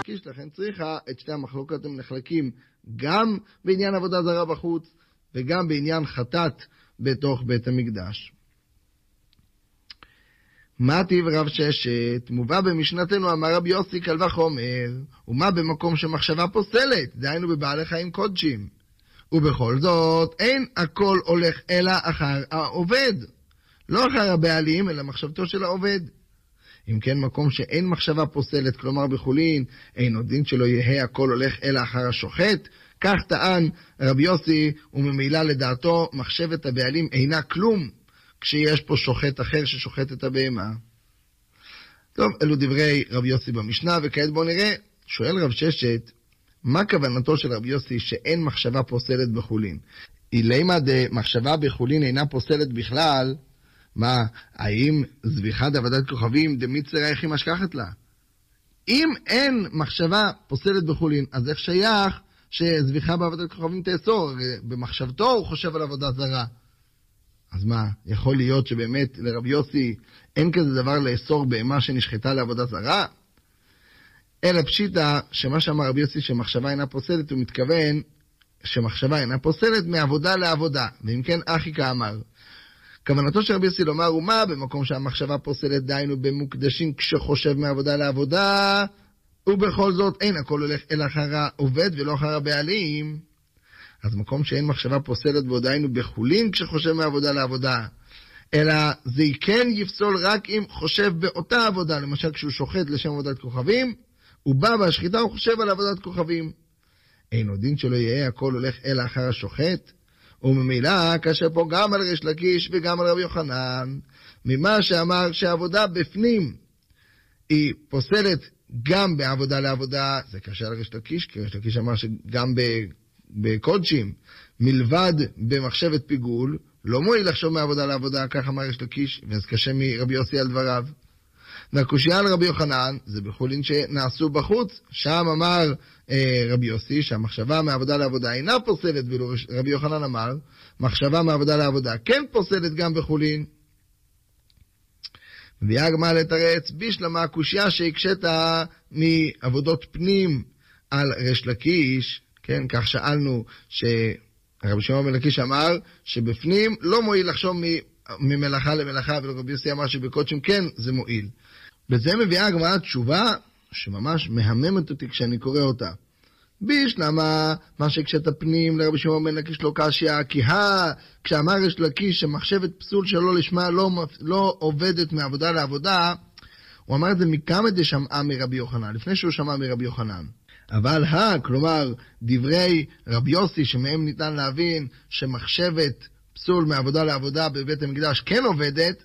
לקיש, לכן צריכה את שתי המחלוקות הם נחלקים גם בעניין עבודה זרה בחוץ, וגם בעניין חטאת בתוך בית המקדש. מה טיב רב ששת? מובא במשנתנו אמר רבי יוסי קל וחומר, ומה במקום שמחשבה פוסלת, דהיינו בבעלי חיים קודשים. ובכל זאת, אין הכל הולך אלא אחר העובד. לא אחר הבעלים, אלא מחשבתו של העובד. אם כן, מקום שאין מחשבה פוסלת, כלומר בחולין, אין עוד דין שלא יהיה הכל הולך אלא אחר השוחט, כך טען רבי יוסי, וממילא לדעתו, מחשבת הבעלים אינה כלום, כשיש פה שוחט אחר ששוחט את הבהמה. טוב, אלו דברי רבי יוסי במשנה, וכעת בואו נראה, שואל רב ששת, מה כוונתו של רבי יוסי שאין מחשבה פוסלת בחולין? אילמה דמחשבה בחולין אינה פוסלת בכלל, מה, האם זביחה דעבודת כוכבים דמיצר איך היא משכחת לה? אם אין מחשבה פוסלת בחולין, אז איך שייך שזביחה בעבודת כוכבים תאסור? במחשבתו הוא חושב על עבודה זרה. אז מה, יכול להיות שבאמת לרבי יוסי אין כזה דבר לאסור בהמה שנשחטה לעבודה זרה? אלא פשיטה שמה שאמר רבי יוסי שמחשבה אינה פוסלת, הוא מתכוון שמחשבה אינה פוסלת מעבודה לעבודה. ואם כן, אחי כאמר. כוונתו של רבי יוסי לומר, ומה במקום שהמחשבה פוסלת דיינו במוקדשים כשחושב מעבודה לעבודה, ובכל זאת אין הכל הולך אל אחר העובד ולא אחר הבעלים. אז מקום שאין מחשבה פוסלת בו דיינו בחולין כשחושב מעבודה לעבודה, אלא זה כן יפסול רק אם חושב באותה עבודה, למשל כשהוא שוחט לשם עבודת כוכבים, הוא בא בשחיטה הוא חושב על עבודת כוכבים. אין עוד דין שלא יהיה הכל הולך אל אחר השוחט, וממילא כאשר פה גם על ריש לקיש וגם על רבי יוחנן, ממה שאמר שהעבודה בפנים היא פוסלת גם בעבודה לעבודה, זה קשה על ריש לקיש, כי ריש לקיש אמר שגם בקודשים, מלבד במחשבת פיגול, לא מועיל לחשוב מעבודה לעבודה, כך אמר ריש לקיש, וזה קשה מרבי יוסי על דבריו. והקושיה על רבי יוחנן, זה בחולין שנעשו בחוץ, שם אמר רבי יוסי שהמחשבה מעבודה לעבודה אינה פוסלת, ואילו רבי יוחנן אמר, מחשבה מעבודה לעבודה כן פוסלת גם בחולין. ויגמר לתרץ, בשלמה הקושיה שהקשת מעבודות פנים על ריש לקיש, כן, כך שאלנו שרבי שמעון בן לקיש אמר שבפנים לא מועיל לחשוב ממלאכה למלאכה, ורבי יוסי אמר שבקודשים כן זה מועיל. בזה מביאה הגמרא תשובה שממש מהממת אותי כשאני קורא אותה. בשלמה מה שהקשת הפנים לרבי שמעון בן לקיש לא קשיא, כי כשאמר ריש לקיש שמחשבת פסול שלא לשמה לא עובדת מעבודה לעבודה, הוא אמר את זה מכמה דשמעה מרבי יוחנן, לפני שהוא שמע מרבי יוחנן. אבל כלומר דברי רבי יוסי שמהם ניתן להבין שמחשבת פסול מעבודה לעבודה בבית המקדש כן עובדת,